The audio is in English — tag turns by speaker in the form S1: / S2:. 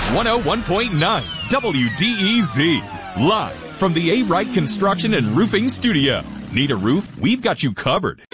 S1: 101.9 WDEZ. Live from the A. Wright Construction and Roofing Studio. Need a roof? We've got you covered.